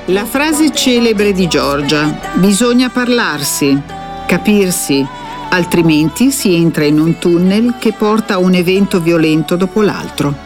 La frase celebre di Giorgia: bisogna parlarsi, capirsi, altrimenti si entra in un tunnel che porta a un evento violento dopo l'altro.